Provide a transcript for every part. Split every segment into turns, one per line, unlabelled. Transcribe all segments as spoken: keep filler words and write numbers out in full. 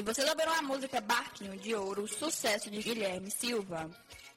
vocês ouviram a música Barquinho de Ouro, sucesso de Guilherme Silva.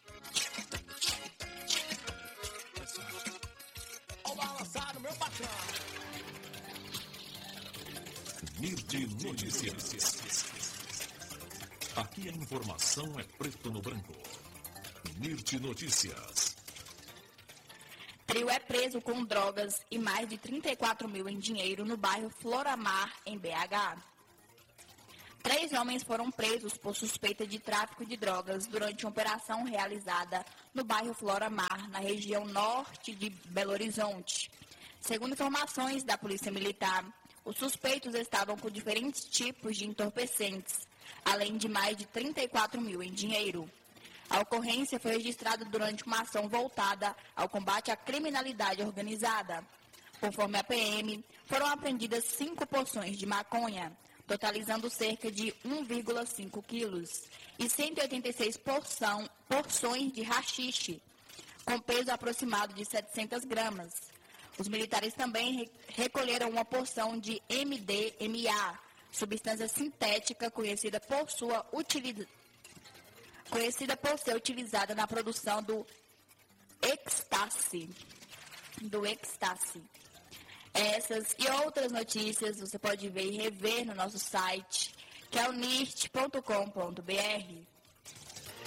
Mirde Notícias. Aqui a informação é preto no branco. Mirde Notícias.
Trio é preso com drogas e mais de trinta e quatro mil em dinheiro no bairro Floramar, em B H. Três homens foram presos por suspeita de tráfico de drogas durante uma operação realizada no bairro Floramar, na região norte de Belo Horizonte. Segundo informações da Polícia Militar, os suspeitos estavam com diferentes tipos de entorpecentes, além de mais de trinta e quatro mil em dinheiro. A ocorrência foi registrada durante uma ação voltada ao combate à criminalidade organizada. Conforme a P M, foram apreendidas cinco porções de maconha, totalizando cerca de um vírgula cinco quilos, e cento e oitenta e seis porção, porções de haxixe, com peso aproximado de setecentas gramas. Os militares também re- recolheram uma porção de M D M A, substância sintética conhecida por sua utilidade. conhecida por ser utilizada na produção do ecstasy. Do ecstasy. Essas e outras notícias você pode ver e rever no nosso site, que é o nist ponto com ponto br.